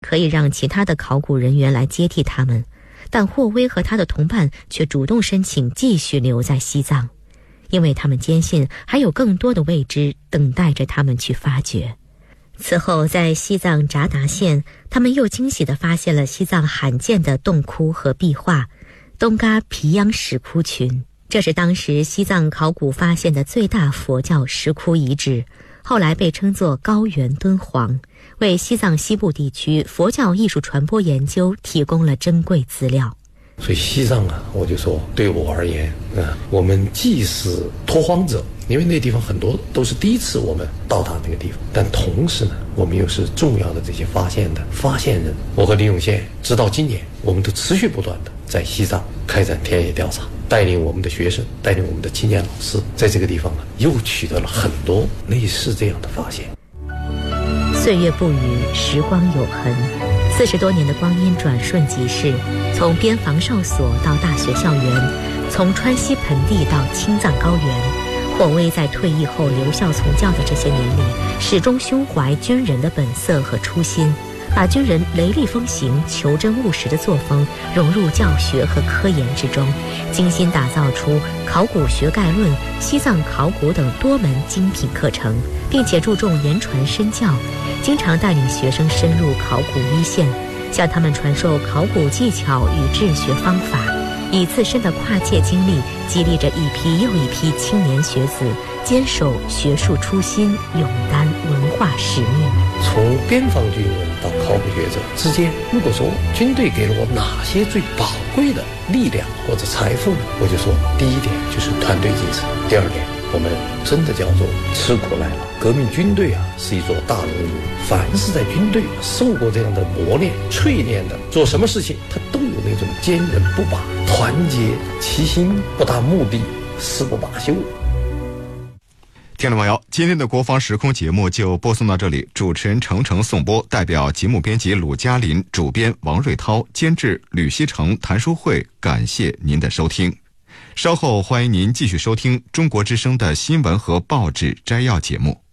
可以让其他的考古人员来接替他们，但霍威和他的同伴却主动申请继续留在西藏，因为他们坚信还有更多的未知等待着他们去发掘。此后在西藏扎达县，他们又惊喜地发现了西藏罕见的洞窟和壁画东嘎皮央石窟群，这是当时西藏考古发现的最大佛教石窟遗址，后来被称作高原敦煌，为西藏西部地区佛教艺术传播研究提供了珍贵资料。 所以西藏啊，我就说对我而言我们既是拓荒者，因为那地方很多都是第一次我们到达那个地方，但同时呢，我们又是重要的这些发现的发现人。我和林永宪直到今年，我们都持续不断的在西藏开展田野调查，带领我们的学生，带领我们的青年老师，在这个地方又取得了很多类似这样的发现。 岁月不语，时光有痕，40多年的光阴转瞬即逝，从边防哨所到大学校园，从川西盆地到青藏高原，霍威在退役后留校从教的这些年里，始终胸怀军人的本色和初心，把军人雷厉风行、求真务实的作风融入教学和科研之中，精心打造出《考古学概论》、西藏考古等多门精品课程，并且注重言传身教，经常带领学生深入考古一线，向他们传授考古技巧与治学方法，以自身的跨界经历激励着一批又一批青年学子坚守学术初心，勇担文化使命。 从边防军人到考古学者之间，如果说军队给了我哪些最宝贵的力量或者财富呢？我就说第一点就是团队精神，第二点我们真的叫做吃苦耐劳。革命军队是一座大熔炉，凡是在军队受过这样的磨练淬炼的，做什么事情他都有那种坚韧不拔、团结齐心、不达目的誓不罢休。 听众朋友，今天的国防时空节目就播送到这里，主持人程程颂播，代表节目编辑鲁嘉林、主编王瑞涛、监制吕锡成、谭淑慧，感谢您的收听。稍后欢迎您继续收听中国之声的新闻和报纸摘要节目。